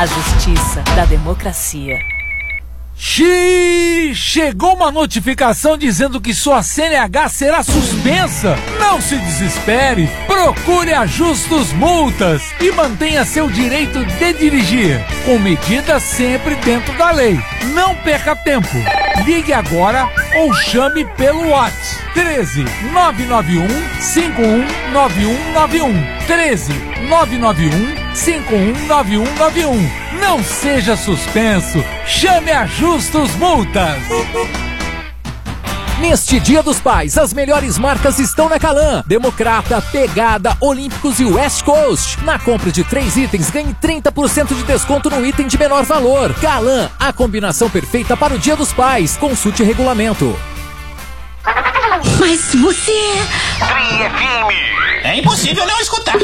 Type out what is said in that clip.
A justiça da democracia. Chegou uma notificação dizendo que sua CNH será suspensa. Não se desespere. Procure a Justus Multas e mantenha seu direito de dirigir, com medidas sempre dentro da lei. Não perca tempo. Ligue agora ou chame pelo WhatsApp 13 991 519191 13 991 519191. Não seja suspenso, chame a Justus Multas. Neste Dia dos Pais, as melhores marcas estão na Calan. Democrata, Pegada, Olímpicos e West Coast. Na compra de 3 itens, ganhe 30% de desconto no item de menor valor. Calan, a combinação perfeita para o Dia dos Pais. Consulte regulamento. Mas você... Tri FM. É impossível não escutar.